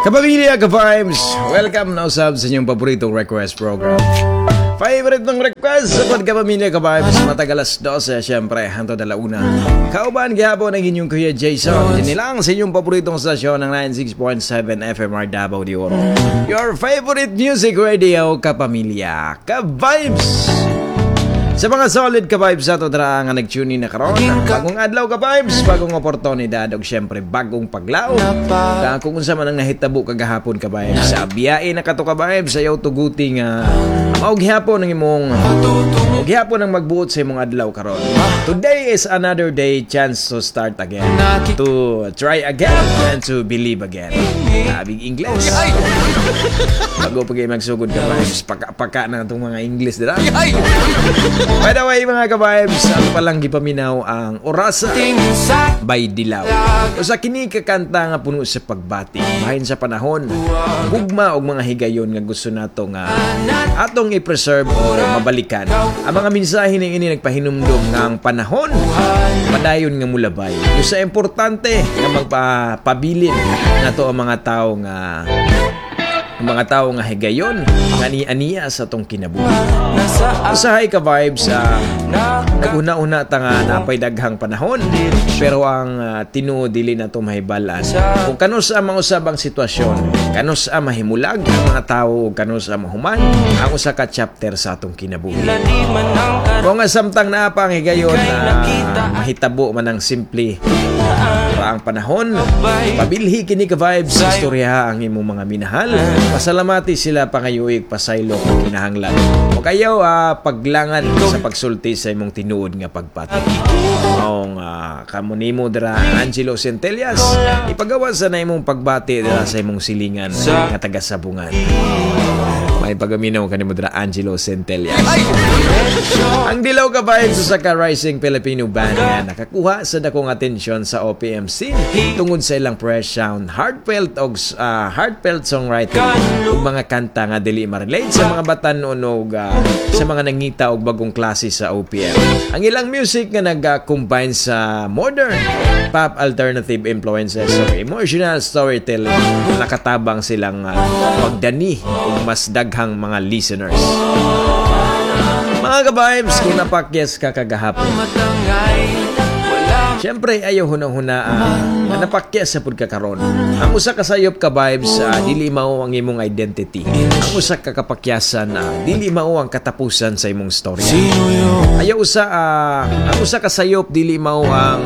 Kapamilya, ka-vibes, welcome na usab sa inyong paboritong request program. Favorite ng request sa kapamilya, ka-vibes, matagalas 12, syempre, hantod alauna. Kauban gihapon ang inyong Kuya Jason, dinilang sa inyong paboritong stasyon ng 96.7 FMR Davao de Oro. Your favorite music radio, kapamilya, ka-vibes. Sa mga solid ka-vibes sa ito dara nga nag-tune in na karon. Bagong adlaw ka-vibes, bagong oportunidad o syempre bagong paglaw. Kung unsa man ang nahitabo kagahapon ka-vibes, sa biyahe na kato ka-vibes, sayaw tuguting maog hapon ang imong ang magbuot sa imong adlaw karon. Today is another day, chance to start again, to try again and to believe again. Sabing English. Bago pa kayo magsugod ka-vibes, paka na itong mga English dira. By the way mga ka-vibes, ano palang gipaminaw ang Orasa by Dilaw. O sa kini kakanta nga puno sa pagbati, bahin sa panahon, gugma o mga higayon nga gusto nato nga atong i-preserve o mabalikan. Ang mga mensahe ning ini nagpahinumdom nga ang panahon padayon nga mulabay. Usa importante nga magpabilin nato ang mga tao nga higayon nga aniya sa tong kinabuhi. Usahay ka vibes naguna-una ta nga napay daghang panahon, pero ang tinuod dili na to mahibalan kung kanus ang mausab ang sitwasyon, kanus ang mahimulag ang mga tawo, kanus ang mahuman ang usa ka chapter sa atong kinabuhi. Kung samtang naa pa ang higayon mahitabo man ang simple ang panahon, pabilhi kini ka vibes, istorya ang imong mga minahal, pasalamati sila pangayuig pasaylo kung kinahanglan o kayo paglangan sa pagsulti sa imong tinuod nga pagpati. Maong kamunimo dira Angelo Centellas, ipagawas sa na imong pagbati dira sa imong silingan nga taga-sabungan. May pagaminaw kanimo dira Angelo Centellas. Ang Dilaw ka vibes sa ka-rising Filipino band nga nakakuha sa dakong atensyon sa OPM scene tungod sa ilang fresh sound, heartfelt songwriting ug mga kanta nga dili ma-relate sa mga batan-on og sa mga nangita og bagong klase sa OPM. Ang ilang music nga nag-combine sa modern pop alternative influences o emotional storytelling, nakatabang silang pagdani ug mas daghang mga listeners. Mga ka-vibes, kung napakyes ka kagahapon, siyempre ayaw hunang-hunaan na napakyes sa pagkakaroon. Ang usa ka sayop ka-vibes, dili mao ang imong identity. Ang usa ka kapakyasan, dili mao ang katapusan sa imong storya. Ayaw ang usa ka sayop, dili mao ang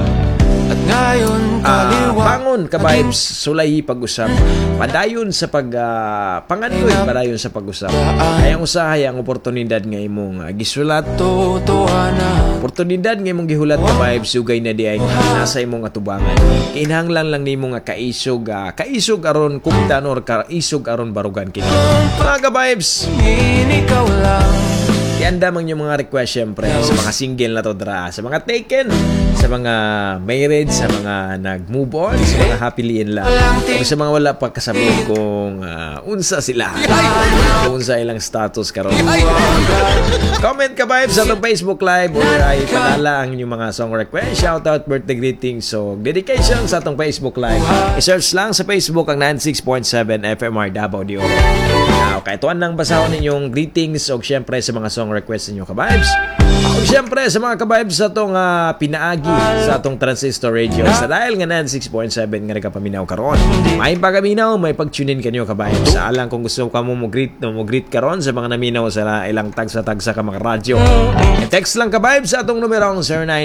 bangon ka-vibes, sulay pag-usap, padayon sa pangandoy, padayon sa pag-usap. Ay ang usahay ang oportunidad nga imong gisulat, oportunidad nga imong gihulat ka-vibes, sugay na di ay nasa imong atubangan. Kinahanglan lang nimo nga kaisog aron kumtan or kaisog aron barugan kini. Mga ka-vibes, ikaw lang ianda man yung mga request syempre sa mga single na to dra, sa mga taken, sa mga married, sa mga nag-move on, sa mga happily in love, o sa mga wala pa kasabot kung unsa sila, kung unsa ilang status karon. Comment ka vibes sa itong Facebook Live o ay padala ang inyong mga song request, shoutout, birthday greetings, so dedication sa itong Facebook Live. I-search lang sa Facebook ang 96.7 FMR Davao de Oro. Okay, tuwan nang basahon ninyong greetings o syempre sa mga song request ninyo ka-vibes. O syempre sa mga ka-vibes sa itong pinaagi sa itong transistor radio sa dial nga 96.7 nga nagkapaminaw karon. May pagaminaw, may pag-tune in kanyo ka-vibes. Alang kung gusto ka mo greet karon sa mga naminaw sa ilang tagsa-tagsa ka mga radyo. Text lang ka-vibes sa itong numerong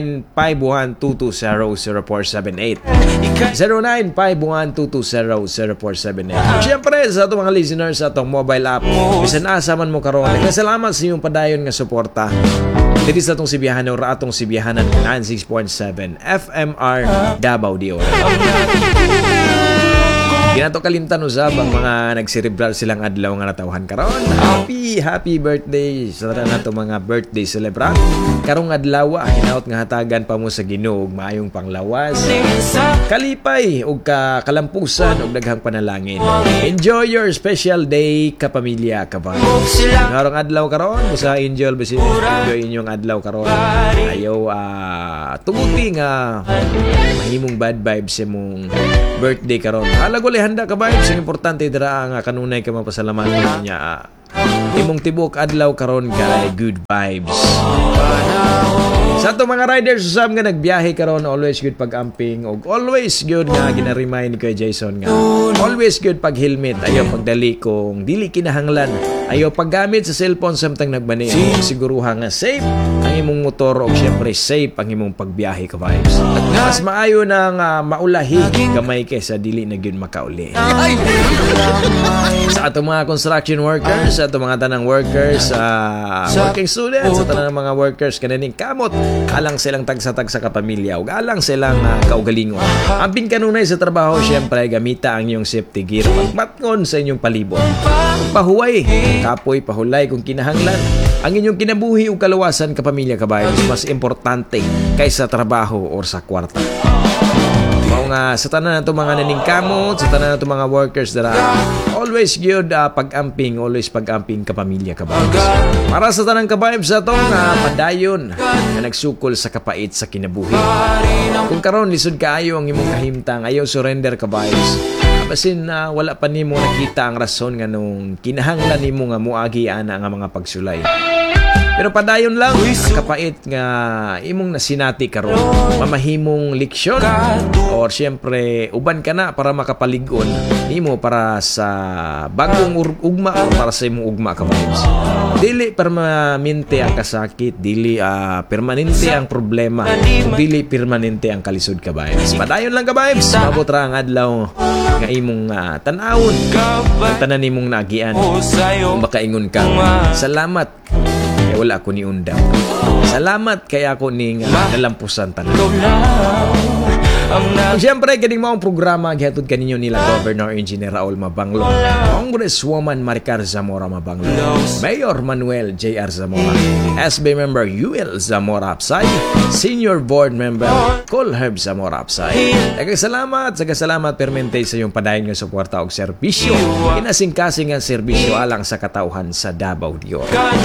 0951-220-0478. 0951-220-0478. Syempre sa itong mga listeners sa itong mobile app, bisan asaman mo karon. Nagkasalamat sa iyong padayon nga suporta. Dito sa itong sibiyahan o ratong sibiyahanan 96.7 FMR Davao de Oro. Ginato kalimtan usab ang mga nagserebral silang adlaw nga natawhan karon. Happy birthday sa nato mga birthday celebrant. Karong adlaw hinaut nga hatagan pa mo sa Ginoo og maayong panglawas, kalipay ug kalampusan ug daghang panalangin. Enjoy your special day kapamilya ka-vibes. Karong adlaw karon usa enjoy inyong adlaw karon. Ayaw tumuti nga mahimong bad vibes imong birthday karon. Halag wala handa ka vibes, ang importante dira nga kanunay ka mapasalamatan niya. Imong tibok adlaw karon kay good vibes. Sa ato mga riders usab nga nagbiyahe karon, always good pag-amping og always good nga gina-remind kay Jason nga always good pag helmet, ayaw pagdali kung dili kinahanglan, ayaw paggamit sa cellphone samtang nagbani. Siguruha nga safe ang imong motor og syempre safe ang imong pagbiyahe ka vibes. Mas maayo nang maulahi gamay kaysa dili na gyud makauli. Sa ato mga construction workers, sa ato mga tanang workers, working students, sa tanang mga workers kanining kamot, alang silang tagsa-tagsa ka pamilya ug alang silang kaugalingon. Amping kanunay sa trabaho, syempre gamita ang iyong safety gear pagmatngon sa inyong palibot. Pahuway, kapoy, pahulay kung kinahanglan. Ang inyong kinabuhi ug kaluwasan ka pamilya ka vibes mas importante kaysa trabaho or sa kwarta. Mao nga sa tanan nato mga naningkamot, sa tanan nato mga workers dara, always good pag-amping, always pag-amping ka pamilya ka vibes. Para sa tanang ka vibes sa tong padayon nga nagsukol sa kapait sa kinabuhi. Kung karon lisod kaayo ang imong kahimtang, ayaw surrender ka vibes. Basin wala pa nimo nakita ang rason nga nung kinahanglan nimo nga moagi ana nga mga pagsulay. Pero padayon lang ang kapait nga imong nasinati karon, mamahimong leksyon or syempre uban ka na para makapalig-on nimo para sa bagong ugma o para sa imong ugma ka vibes. Dili permanente ang kasakit, dili permanente ang problema, dili permanente ang kalisod ka vibes. Padayon lang ka vibes, mabot ra ang adlaw nga imong tan-awon ang tanan nimong nagian. Kung makaingon ka, salamat kaya wala ako ni undang. Salamat kaya ako ni nalampusan tanan. Siyempre, ganing mo ang programa gihatod kaninyo nila Governor Engineer Raul Mabanglo, Congresswoman Maricar Zamora Mabanglo, Mayor Manuel J.R. Zamora, SB Member UL Zamora Apsay, Senior Board Member Colherb Zamora Apsay. Salamat permente sa iyong padayon nga suporta og serbisyo, kinasing-kasing ang serbisyo alang sa katauhan sa Davao Dior.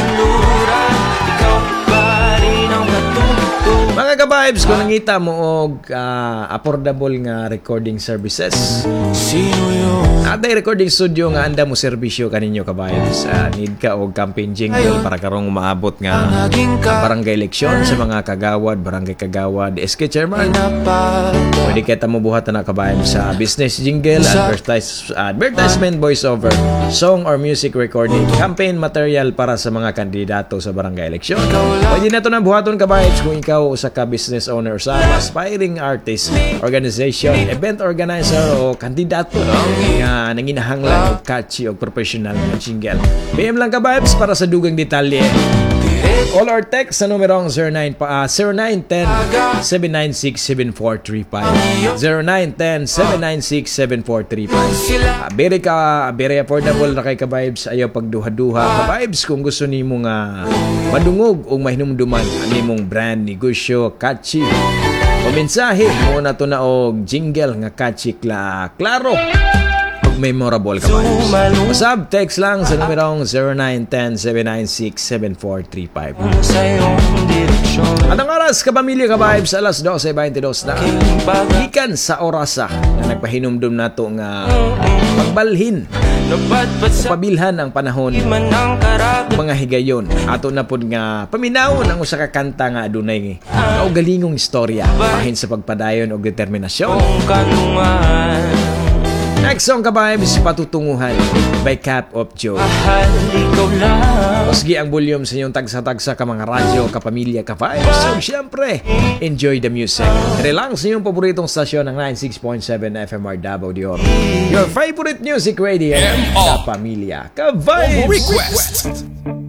Mga ka-vibes, kung nangita mo og affordable nga recording services, atay recording studio nga anda mo serbisyo kaninyo ka-vibes, need ka og campaign jingle para karong maabot nga barangay eleksyon sa mga kagawad, barangay kagawad, SK chairman. Pwede kita mo buhatan na ka-vibes sa business jingle, advertisement, voiceover, song or music recording, campaign material para sa mga kandidato sa barangay eleksyon. Pwede na ito na buhaton ka-vibes kung ikaw sa ka-business owner sa aspiring artist, organization, event organizer o kandidato nga nanginahanglan og catchy o professional na jingle. PM lang ka vibes para sa dugang detalye. Call or text sa numerong 0910-796-7435 0910-796-7435. Very affordable na kay ka-vibes, ayaw pagduha-duha ka-vibes kung gusto nimo nga madungog o mahinumduman ang imong brand, negosyo, catchy o mensahe mo na to na og jingle nga catchy, klaro memorable ka ba? Usab, text lang sa numerong 0910-796-7435. At ang oras, kapamilya ka vibes, alas 12:22 na. Ikan sa orasa na nagpahinumdum na to nga pagbalhin o pabilhan ang panahon mga higayon. Ato na po nga paminawon ang usa ka kanta nga adunay kaugalingong istorya bahin sa pagpadayon o determinasyon. Next song ka-vibes, Patutunguhan by Cap of Joe. Pasgi ang volume sa inyong tagsa-tagsa ka mga radyo, kapamilya, ka-vibes. So, syempre, enjoy the music. Dire lang sa inyong paboritong stasyon ng 96.7 FMR Davao Dior. Your favorite music radio, kapamilya, ka-vibes. Request.